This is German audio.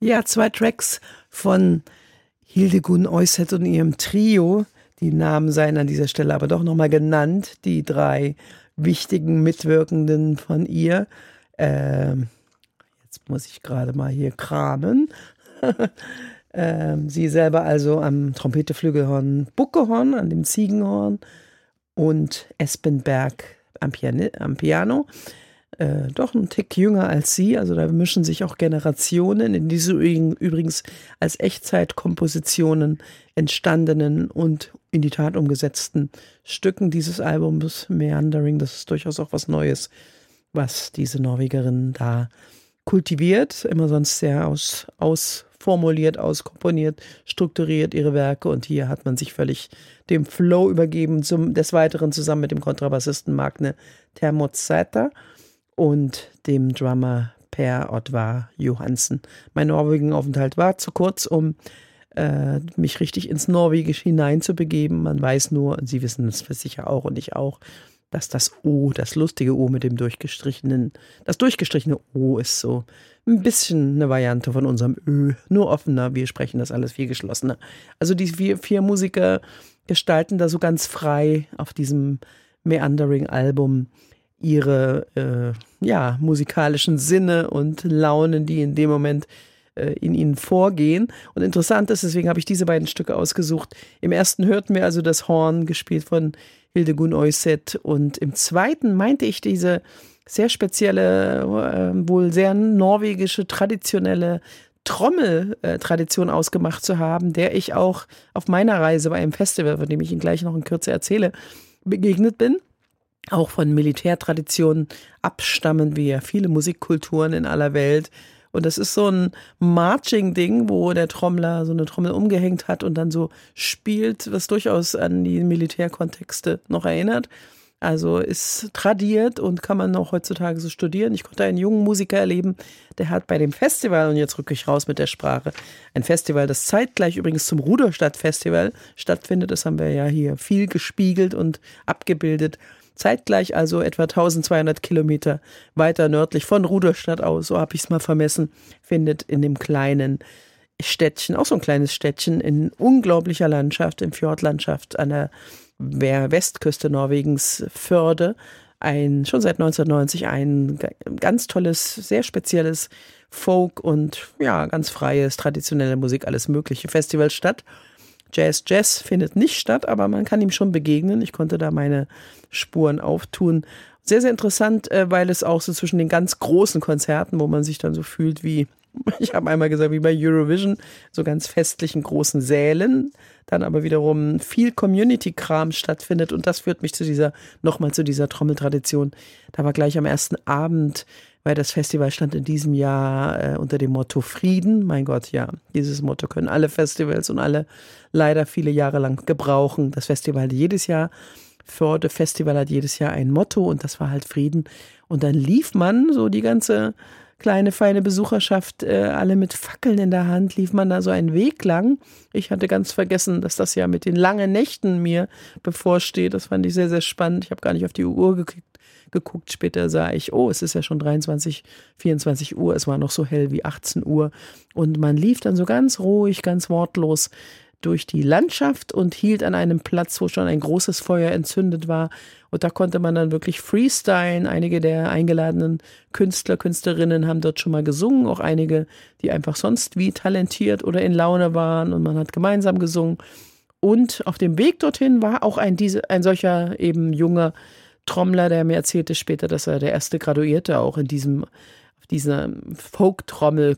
Ja, 2 Tracks von Hildegunn Euseth und ihrem Trio. Die Namen seien an dieser Stelle aber doch nochmal genannt. Die 3 wichtigen Mitwirkenden von ihr. Jetzt muss ich gerade mal hier kramen. Sie selber also am Trompete, Flügelhorn, Buckhorn, an dem Ziegenhorn und Espenberg am Piano. Doch ein Tick jünger als sie, also da mischen sich auch Generationen in diese übrigens als Echtzeitkompositionen entstandenen und in die Tat umgesetzten Stücken dieses Albums Meandering. Das ist durchaus auch was Neues, was diese Norwegerin da kultiviert, immer sonst sehr ausformuliert, auskomponiert, strukturiert ihre Werke, und hier hat man sich völlig dem Flow übergeben, des Weiteren zusammen mit dem Kontrabassisten Magne Termotsæter und dem Drummer Per Oddvar Johansen. Mein Norwegen-Aufenthalt war zu kurz, um mich richtig ins Norwegisch hineinzubegeben. Man weiß nur, und Sie wissen es sicher auch und ich auch, dass das O, das lustige O mit dem das durchgestrichene O ist so ein bisschen eine Variante von unserem Ö, nur offener. Wir sprechen das alles viel geschlossener. Also die 4 Musiker gestalten da so ganz frei auf diesem Meandering-Album ihre musikalischen Sinne und Launen, die in dem Moment in ihnen vorgehen. Und interessant ist, deswegen habe ich diese beiden Stücke ausgesucht. Im ersten hörten wir also das Horn, gespielt von Hildegunn Euseth, und im zweiten meinte ich diese sehr spezielle, wohl sehr norwegische, traditionelle Trommeltradition ausgemacht zu haben, der ich auch auf meiner Reise bei einem Festival, von dem ich Ihnen gleich noch in Kürze erzähle, begegnet bin. Auch von Militärtraditionen abstammen wie ja viele Musikkulturen in aller Welt. Und das ist so ein Marching-Ding, wo der Trommler so eine Trommel umgehängt hat und dann so spielt, was durchaus an die Militärkontexte noch erinnert. Also ist tradiert und kann man auch heutzutage so studieren. Ich konnte einen jungen Musiker erleben, der hat bei dem Festival, und jetzt rücke ich raus mit der Sprache, ein Festival, das zeitgleich übrigens zum Rudolstadt-Festival stattfindet. Das haben wir ja hier viel gespiegelt und abgebildet. Zeitgleich also etwa 1200 Kilometer weiter nördlich von Rudolstadt aus, so habe ich es mal vermessen, findet in dem kleinen Städtchen, auch so ein kleines Städtchen in unglaublicher Landschaft, in Fjordlandschaft an der Westküste Norwegens, Förde, schon seit 1990 ein ganz tolles, sehr spezielles Folk- und ja, ganz freies, traditionelle Musik, alles mögliche Festival statt. Jazz findet nicht statt, aber man kann ihm schon begegnen. Ich konnte da meine Spuren auftun. Sehr, sehr interessant, weil es auch so zwischen den ganz großen Konzerten, wo man sich dann so fühlt wie, ich habe einmal gesagt, wie bei Eurovision, so ganz festlichen großen Sälen, dann aber wiederum viel Community-Kram stattfindet, und das führt mich nochmal zu dieser Trommeltradition. Da war gleich am ersten Abend, weil das Festival stand in diesem Jahr unter dem Motto Frieden. Mein Gott, ja, dieses Motto können alle Festivals und alle leider viele Jahre lang gebrauchen. Das Festival hat jedes Jahr ein Motto, und das war halt Frieden. Und dann lief man, so die ganze kleine, feine Besucherschaft, alle mit Fackeln in der Hand, lief man da so einen Weg lang. Ich hatte ganz vergessen, dass das ja mit den langen Nächten mir bevorsteht. Das fand ich sehr, sehr spannend. Ich habe gar nicht auf die Uhr geguckt. Später sah ich, oh, es ist ja schon 23, 24 Uhr. Es war noch so hell wie 18 Uhr. Und man lief dann so ganz ruhig, ganz wortlos durch die Landschaft und hielt an einem Platz, wo schon ein großes Feuer entzündet war. Und da konnte man dann wirklich freestylen. Einige der eingeladenen Künstler, Künstlerinnen haben dort schon mal gesungen. Auch einige, die einfach sonst wie talentiert oder in Laune waren. Und man hat gemeinsam gesungen. Und auf dem Weg dorthin war auch ein solcher eben junger Trommler, der mir erzählte später, dass er der erste Graduierte auch auf dieser Folk-Trommel